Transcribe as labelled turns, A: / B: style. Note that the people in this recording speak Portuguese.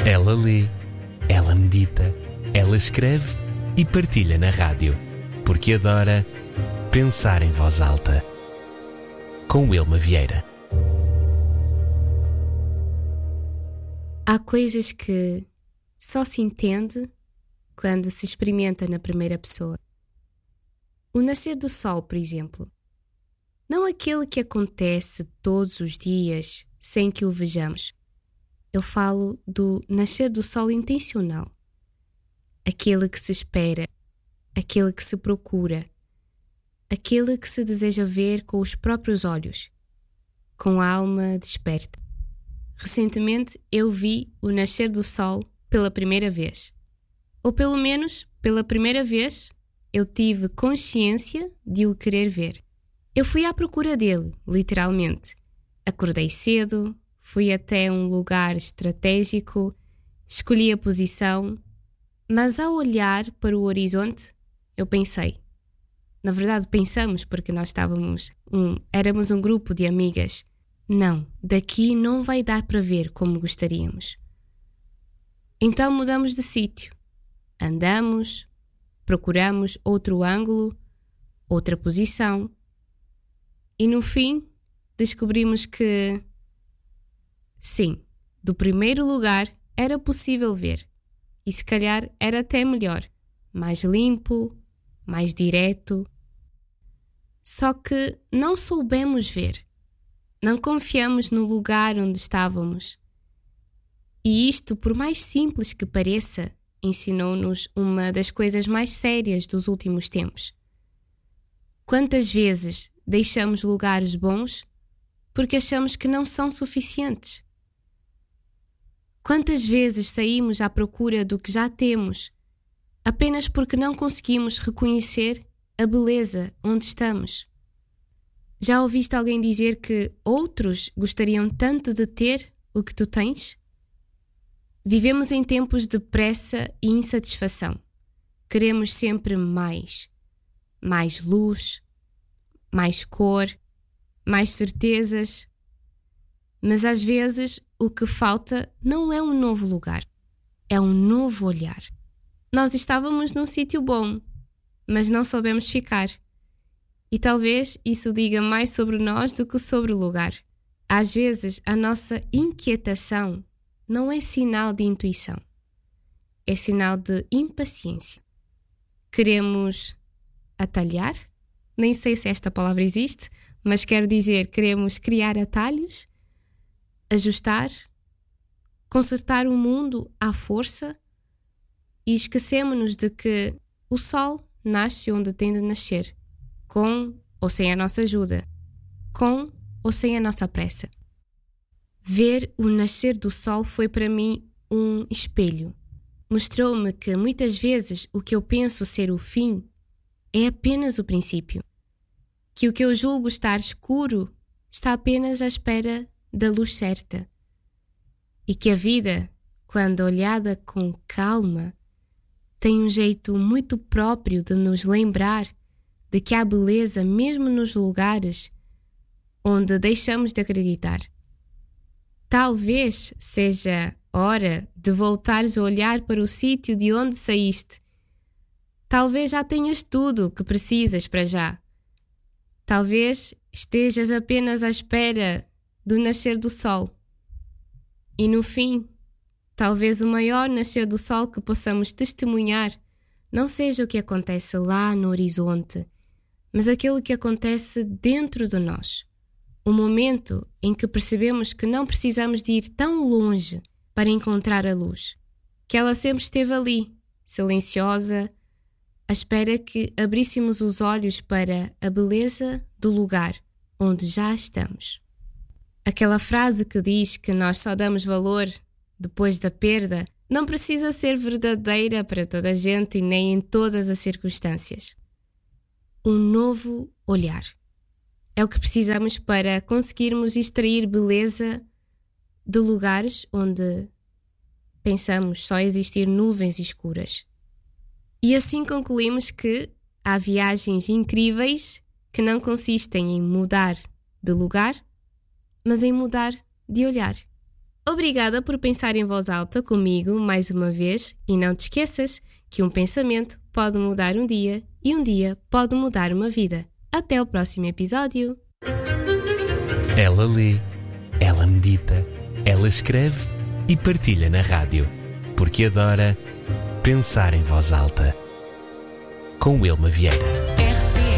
A: Ela lê, ela medita, ela escreve e partilha na rádio, porque adora pensar em voz alta. Com Wilma Vieira.
B: Há coisas que só se entende quando se experimenta na primeira pessoa. O nascer do sol, por exemplo. Não aquele que acontece todos os dias sem que o vejamos. Eu falo do nascer do sol intencional. Aquele que se espera, aquele que se procura, aquele que se deseja ver com os próprios olhos, com a alma desperta. Recentemente eu vi o nascer do sol pela primeira vez. Ou pelo menos, pela primeira vez, eu tive consciência de o querer ver. Eu fui à procura dele, literalmente. Acordei cedo, fui até um lugar estratégico, escolhi a posição, mas ao olhar para o horizonte, eu pensei. Na verdade, pensamos porque nós éramos um grupo de amigas. Não, daqui não vai dar para ver como gostaríamos. Então mudamos de sítio. Andamos, procuramos outro ângulo, outra posição. E no fim, descobrimos que, sim, do primeiro lugar era possível ver. E se calhar era até melhor, mais limpo, mais direto. Só que não soubemos ver. Não confiamos no lugar onde estávamos. E isto, por mais simples que pareça, ensinou-nos uma das coisas mais sérias dos últimos tempos. Quantas vezes deixamos lugares bons porque achamos que não são suficientes? Quantas vezes saímos à procura do que já temos apenas porque não conseguimos reconhecer a beleza onde estamos? Já ouviste alguém dizer que outros gostariam tanto de ter o que tu tens? Vivemos em tempos de pressa e insatisfação. Queremos sempre mais. Mais luz, mais cor, mais certezas. Mas às vezes o que falta não é um novo lugar, é um novo olhar. Nós estávamos num sítio bom, mas não soubemos ficar. E talvez isso diga mais sobre nós do que sobre o lugar. Às vezes a nossa inquietação não é sinal de intuição, é sinal de impaciência. Queremos atalhar? Nem sei se esta palavra existe, mas quero dizer, queremos criar atalhos, ajustar, consertar o mundo à força e esquecemos-nos de que o sol nasce onde tem de nascer, com ou sem a nossa ajuda, com ou sem a nossa pressa. Ver o nascer do sol foi para mim um espelho. Mostrou-me que muitas vezes o que eu penso ser o fim é apenas o princípio. Que o que eu julgo estar escuro está apenas à espera da luz certa. E que a vida, quando olhada com calma, tem um jeito muito próprio de nos lembrar de que há beleza mesmo nos lugares onde deixamos de acreditar. Talvez seja hora de voltares a olhar para o sítio de onde saíste. Talvez já tenhas tudo o que precisas para já. Talvez estejas apenas à espera do nascer do sol. E no fim, talvez o maior nascer do sol que possamos testemunhar não seja o que acontece lá no horizonte, mas aquilo que acontece dentro de nós. O momento em que percebemos que não precisamos de ir tão longe para encontrar a luz, que ela sempre esteve ali, silenciosa, à espera que abríssemos os olhos para a beleza do lugar onde já estamos. Aquela frase que diz que nós só damos valor depois da perda não precisa ser verdadeira para toda a gente e nem em todas as circunstâncias. Um novo olhar. É o que precisamos para conseguirmos extrair beleza de lugares onde pensamos só existir nuvens escuras. E assim concluímos que há viagens incríveis que não consistem em mudar de lugar, mas em mudar de olhar. Obrigada por pensar em voz alta comigo mais uma vez e não te esqueças que um pensamento pode mudar um dia e um dia pode mudar uma vida. Até o próximo episódio.
A: Ela lê, ela medita, ela escreve e partilha na rádio, porque adora pensar em voz alta. Com Wilma Vieira.